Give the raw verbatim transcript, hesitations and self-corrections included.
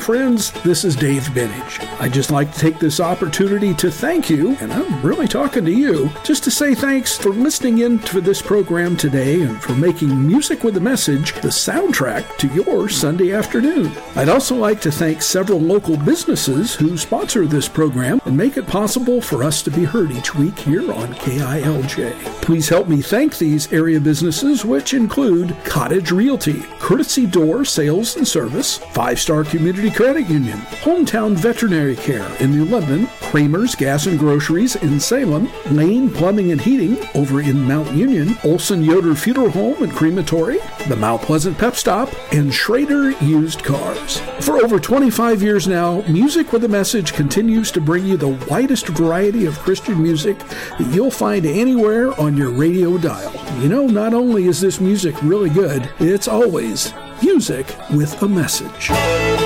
friends, this is Dave Benage. I'd just like to take this opportunity to thank you, and I'm really talking to you, just to say thanks for listening in to this program today and for making Music with a Message the soundtrack to your Sunday afternoon. I'd also like to thank several local businesses who sponsor this program and make it possible for us to be heard each week here on K I L J. Please help me thank these area businesses, which include Cottage Realty, Courtesy Door Sales and Service, Five Star Community Credit Union, Hometown Veterinary Care in New London, Kramer's Gas and Groceries in Salem, Lane Plumbing and Heating over in Mount Union, Olson Yoder Funeral Home and Crematory, the Mount Pleasant Pep Stop, and Schrader Used Cars. For over twenty-five years now, Music with a Message continues to bring you the widest variety of Christian music that you'll find anywhere on your radio dial. You know, not only is this music really good, it's always music with a message.